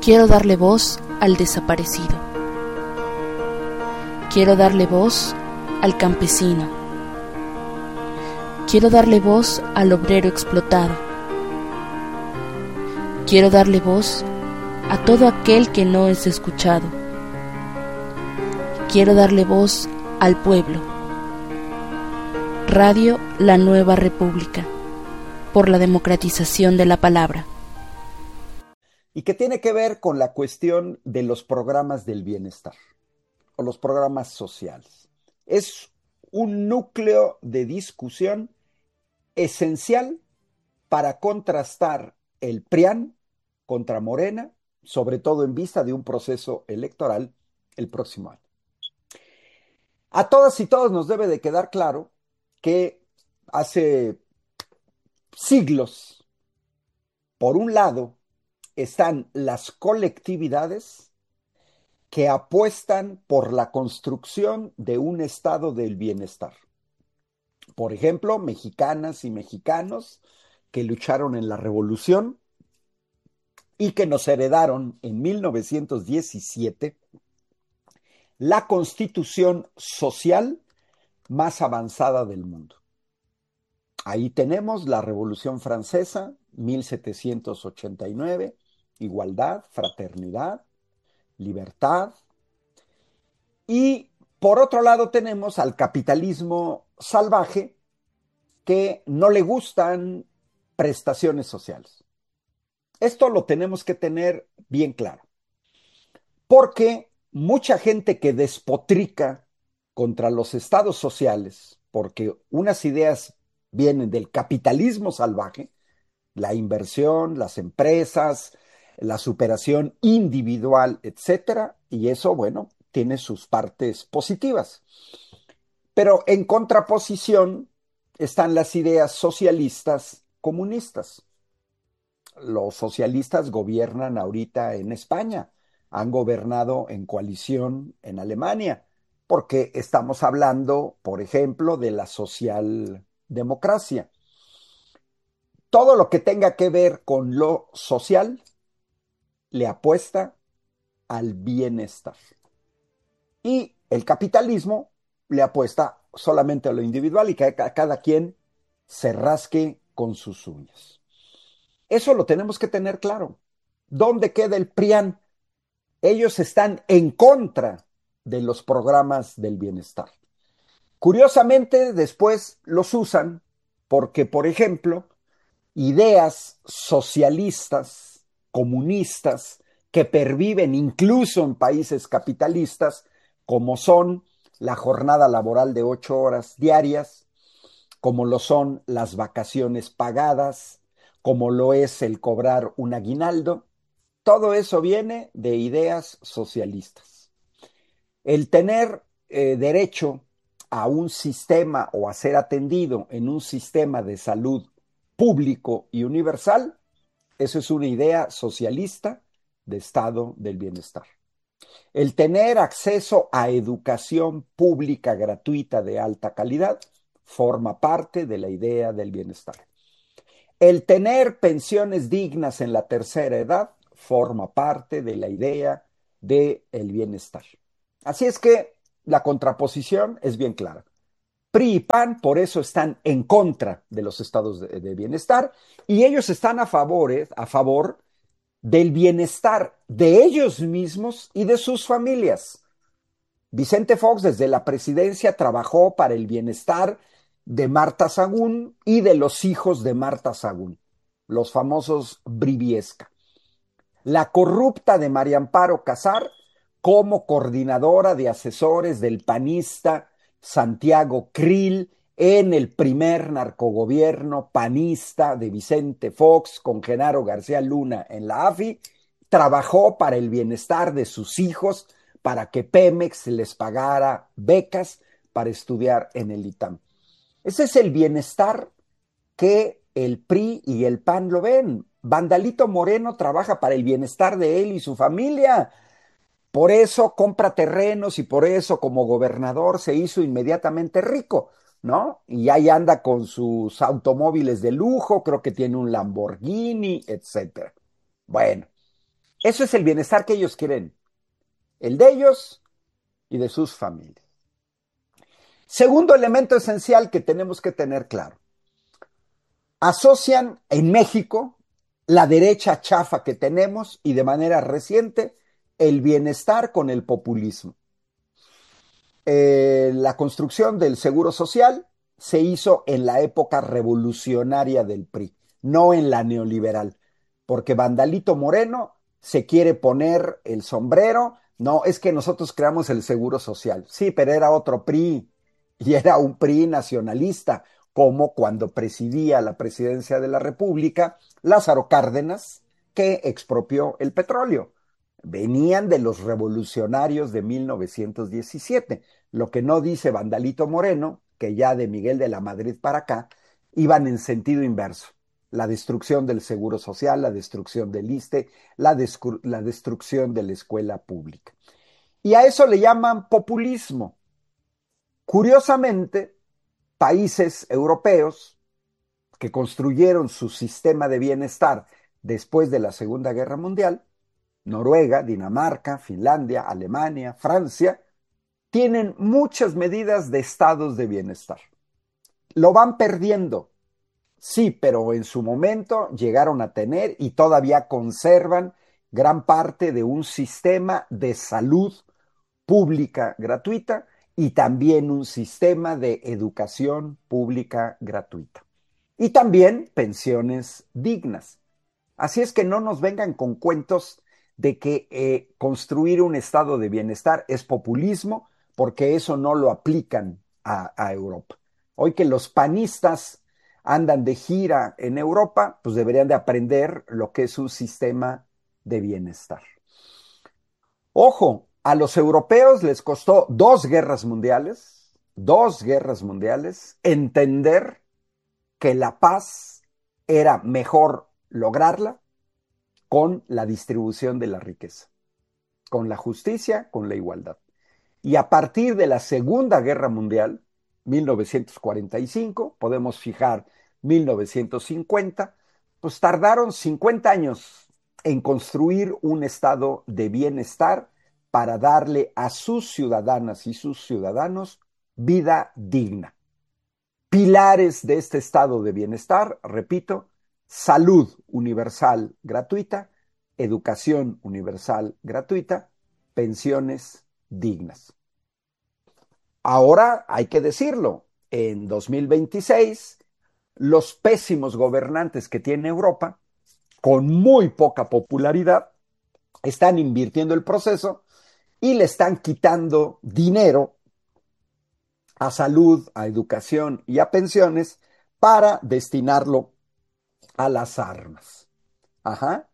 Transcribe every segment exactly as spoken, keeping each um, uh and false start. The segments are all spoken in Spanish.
Quiero darle voz al desaparecido. Quiero darle voz al campesino. Quiero darle voz al obrero explotado. Quiero darle voz a todo aquel que no es escuchado. Quiero darle voz al pueblo. Radio La Nueva República, por la democratización de la palabra. Y que tiene que ver con la cuestión de los programas del bienestar o los programas sociales. Es un núcleo de discusión esencial para contrastar el PRIAN contra Morena, sobre todo en vista de un proceso electoral el próximo año. A todas y todos nos debe de quedar claro que hace siglos, por un lado, están las colectividades que apuestan por la construcción de un estado del bienestar. Por ejemplo, mexicanas y mexicanos que lucharon en la Revolución y que nos heredaron en mil novecientos diecisiete la constitución social más avanzada del mundo. Ahí tenemos la Revolución Francesa, mil setecientos ochenta y nueve, igualdad, fraternidad, libertad. Y por otro lado tenemos al capitalismo salvaje que no le gustan prestaciones sociales. Esto lo tenemos que tener bien claro, porque mucha gente que despotrica contra los estados sociales, porque unas ideas vienen del capitalismo salvaje, la inversión, las empresas, la superación individual, etcétera, y eso, bueno, tiene sus partes positivas. Pero en contraposición están las ideas socialistas comunistas. Los socialistas gobiernan ahorita en España, han gobernado en coalición en Alemania, porque estamos hablando, por ejemplo, de la socialdemocracia. Todo lo que tenga que ver con lo social le apuesta al bienestar. Y el capitalismo le apuesta solamente a lo individual y que cada quien se rasque con sus uñas. Eso lo tenemos que tener claro. ¿Dónde queda el PRIAN? Ellos están en contra de los programas del bienestar. Curiosamente, después los usan porque, por ejemplo, ideas socialistas, comunistas, que perviven incluso en países capitalistas, como son la jornada laboral de ocho horas diarias, como lo son las vacaciones pagadas, como lo es el cobrar un aguinaldo. Todo eso viene de ideas socialistas. El tener eh, derecho a un sistema o a ser atendido en un sistema de salud público y universal, eso es una idea socialista de estado del bienestar. El tener acceso a educación pública gratuita de alta calidad forma parte de la idea del bienestar. El tener pensiones dignas en la tercera edad forma parte de la idea del bienestar. Así es que la contraposición es bien clara. P R I y P A N por eso están en contra de los estados de, de bienestar y ellos están a favor, eh, a favor del bienestar de ellos mismos y de sus familias. Vicente Fox desde la presidencia trabajó para el bienestar de Marta Sagún y de los hijos de Marta Sagún, los famosos Briviesca. La corrupta de María Amparo Casar como coordinadora de asesores del panista Santiago Krill en el primer narcogobierno panista de Vicente Fox con Genaro García Luna en la A F I, trabajó para el bienestar de sus hijos, para que Pemex les pagara becas para estudiar en el ITAM. Ese es el bienestar que el P R I y el P A N lo ven. Vandalito Moreno trabaja para el bienestar de él y su familia. Por eso compra terrenos y por eso como gobernador se hizo inmediatamente rico, ¿no? Y ahí anda con sus automóviles de lujo, creo que tiene un Lamborghini, etcétera. Bueno, Eso es el bienestar que ellos quieren, el de ellos y de sus familias. Segundo elemento esencial que tenemos que tener claro. Asocian en México la derecha chafa que tenemos y de manera reciente el bienestar con el populismo. Eh, la construcción del Seguro Social se hizo en la época revolucionaria del P R I, no en la neoliberal, porque Vandalito Moreno se quiere poner el sombrero. No, es que nosotros creamos el Seguro Social. Sí, pero era otro P R I y era un P R I nacionalista, como cuando presidía la presidencia de la República Lázaro Cárdenas, que expropió el petróleo. Venían de los revolucionarios de mil novecientos diecisiete. Lo que no dice Vandalito Moreno, que ya de Miguel de la Madrid para acá, iban en sentido inverso. La destrucción del Seguro Social, la destrucción del ISSSTE, la, la destrucción de la escuela pública. Y a eso le llaman populismo. Curiosamente, países europeos que construyeron su sistema de bienestar después de la Segunda Guerra Mundial, Noruega, Dinamarca, Finlandia, Alemania, Francia, tienen muchas medidas de estados de bienestar. Lo van perdiendo, sí, pero en su momento llegaron a tener y todavía conservan gran parte de un sistema de salud pública gratuita y también un sistema de educación pública gratuita. Y también pensiones dignas. Así es que no nos vengan con cuentos de que eh, construir un estado de bienestar es populismo, porque eso no lo aplican a, a Europa. Hoy que los panistas andan de gira en Europa, pues deberían de aprender lo que es un sistema de bienestar. Ojo, a los europeos les costó dos guerras mundiales, dos guerras mundiales, entender que la paz era mejor lograrla con la distribución de la riqueza, con la justicia, con la igualdad. Y a partir de la Segunda Guerra Mundial, mil novecientos cuarenta y cinco, podemos fijar mil novecientos cincuenta, pues tardaron cincuenta años en construir un estado de bienestar para darle a sus ciudadanas y sus ciudadanos vida digna. Pilares de este estado de bienestar, repito, salud universal gratuita, educación universal gratuita, pensiones dignas. Ahora hay que decirlo, en dos mil veintiséis, los pésimos gobernantes que tiene Europa, con muy poca popularidad, están invirtiendo el proceso y le están quitando dinero a salud, a educación y a pensiones para destinarlo a las armas. Ajá.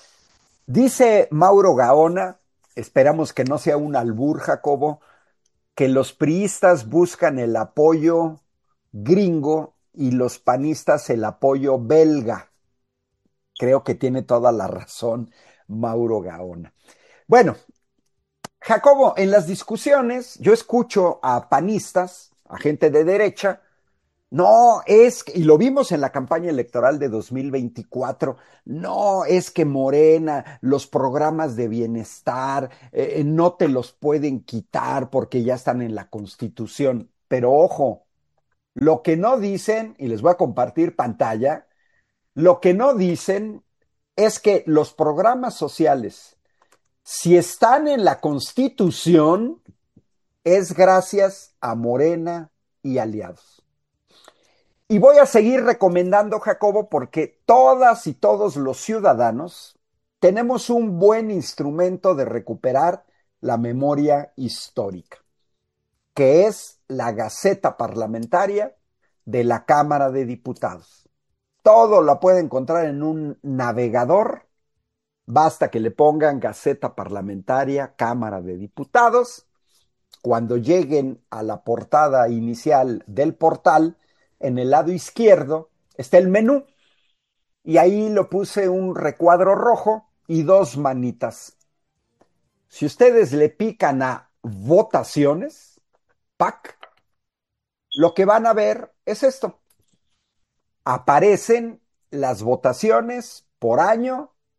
Dice Mauro Gaona, esperamos que no sea un albur, Jacobo, que los priistas buscan el apoyo gringo y los panistas el apoyo belga. Creo que tiene toda la razón Mauro Gaona. Bueno, Jacobo, en las discusiones yo escucho a panistas, a gente de derecha. No, es que, y lo vimos en la campaña electoral de dos mil veinticuatro, no, es que Morena, los programas de bienestar, eh, no te los pueden quitar porque ya están en la Constitución. Pero ojo, lo que no dicen, y les voy a compartir pantalla, lo que no dicen es que los programas sociales, si están en la Constitución, es gracias a Morena y aliados. Y voy a seguir recomendando, Jacobo, porque todas y todos los ciudadanos tenemos un buen instrumento de recuperar la memoria histórica, que es la Gaceta Parlamentaria de la Cámara de Diputados. Todo lo puede encontrar en un navegador, basta que le pongan Gaceta Parlamentaria, Cámara de Diputados. Cuando lleguen a la portada inicial del portal, en el lado izquierdo está el menú y ahí lo puse un recuadro rojo y dos manitas. Si ustedes le pican a votaciones, P A C, lo que van a ver es esto. Aparecen las votaciones por año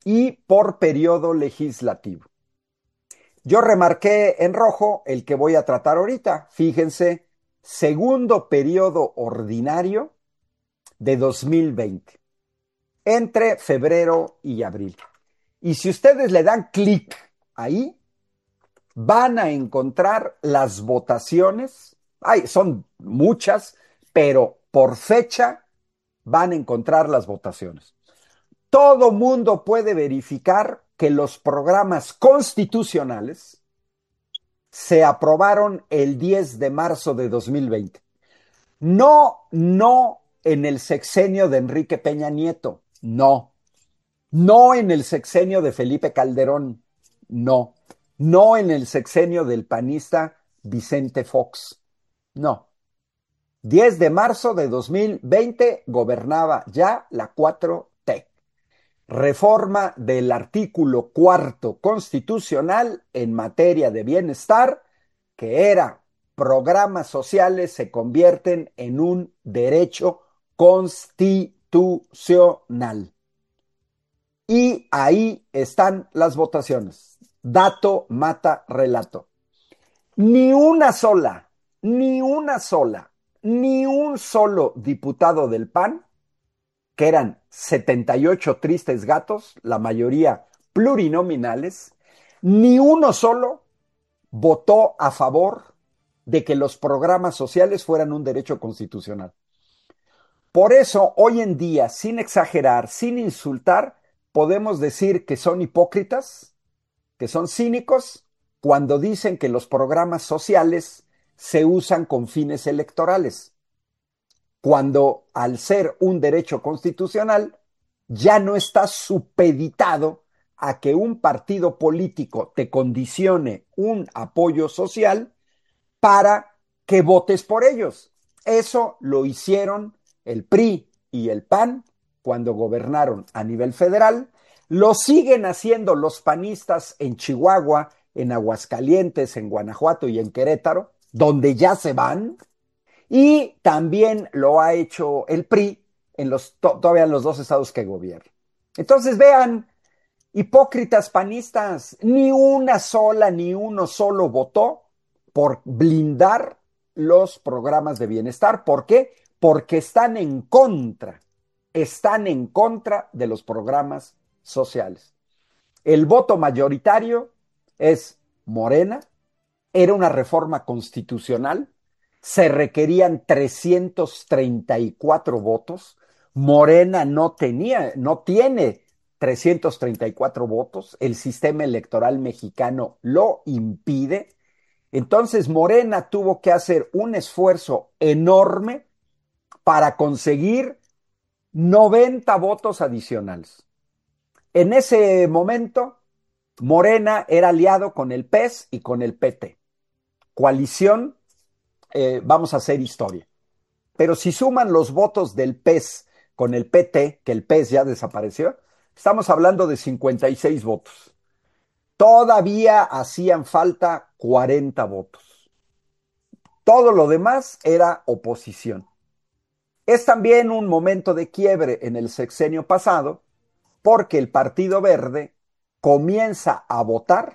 y por periodo legislativo. Yo remarqué en rojo el que voy a tratar ahorita. Fíjense, segundo periodo ordinario de dos mil veinte, entre febrero y abril. Y si ustedes le dan clic ahí, van a encontrar las votaciones. Ay, son muchas, pero por fecha van a encontrar las votaciones. Todo mundo puede verificar que los programas constitucionales se aprobaron el diez de marzo de dos mil veinte. No, no en el sexenio de Enrique Peña Nieto, no. No en el sexenio de Felipe Calderón, no. No en el sexenio del panista Vicente Fox, no. diez de marzo de dos mil veinte gobernaba ya la cuatro T. Reforma del artículo cuarto constitucional en materia de bienestar, que era programas sociales se convierten en un derecho constitucional. Y ahí están las votaciones. Dato mata relato. Ni una sola, ni una sola, ni un solo diputado del P A N, que eran setenta y ocho tristes gatos, la mayoría plurinominales, ni uno solo votó a favor de que los programas sociales fueran un derecho constitucional. Por eso, hoy en día, sin exagerar, sin insultar, podemos decir que son hipócritas, que son cínicos, cuando dicen que los programas sociales se usan con fines electorales, cuando al ser un derecho constitucional ya no está supeditado a que un partido político te condicione un apoyo social para que votes por ellos. Eso lo hicieron el P R I y el P A N cuando gobernaron a nivel federal. Lo siguen haciendo los panistas en Chihuahua, en Aguascalientes, en Guanajuato y en Querétaro, donde ya se van. Y también lo ha hecho el P R I en los, todavía en los dos estados que gobierna. Entonces vean, hipócritas panistas, ni una sola, ni uno solo votó por blindar los programas de bienestar. ¿Por qué? Porque están en contra, están en contra de los programas sociales. El voto mayoritario es Morena, era una reforma constitucional, se requerían trescientos treinta y cuatro votos, Morena no tenía, no tiene trescientos treinta y cuatro votos, el sistema electoral mexicano lo impide. Entonces Morena tuvo que hacer un esfuerzo enorme para conseguir noventa votos adicionales. En ese momento, Morena era aliado con el P E S y con el P T. Coalición, eh, vamos a hacer historia. Pero si suman los votos del P E S con el P T, que el P E S ya desapareció, estamos hablando de cincuenta y seis votos. Todavía hacían falta cuarenta votos. Todo lo demás era oposición. Es también un momento de quiebre en el sexenio pasado, porque el Partido Verde comienza a votar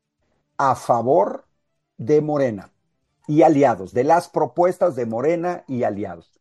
a favor de Morena y aliados, de las propuestas de Morena y aliados.